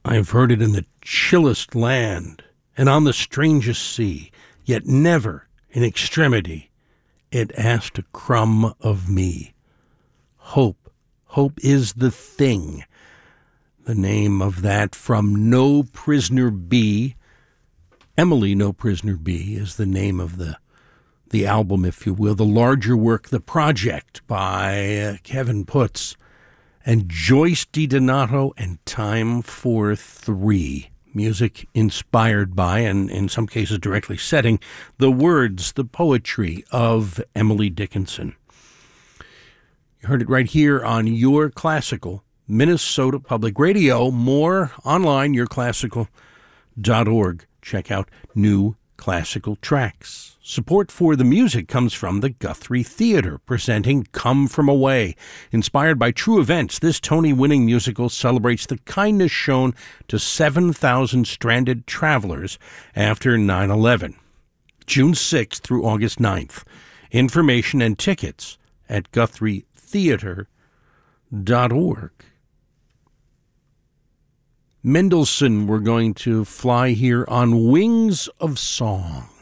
I've heard it in the chillest land and on the strangest sea, yet never in extremity it asked a crumb of me. Hope, hope is the thing. The name of that from No Prisoner B. Emily No Prisoner B is the name of the album, if you will. The larger work, The Project by Kevin Putz and Joyce DiDonato, and Time for Three. Music inspired by, and in some cases directly setting, the words, the poetry of Emily Dickinson. You heard it right here on Your Classical, Minnesota Public Radio. More online, yourclassical.org. Check out new classical tracks. Support for the music comes from the Guthrie Theater, presenting Come From Away. Inspired by true events, this Tony-winning musical celebrates the kindness shown to 7,000 stranded travelers after 9/11. June 6th through August 9th. Information and tickets at GuthrieTheater.org. Mendelssohn, we're going to fly here on Wings of Song.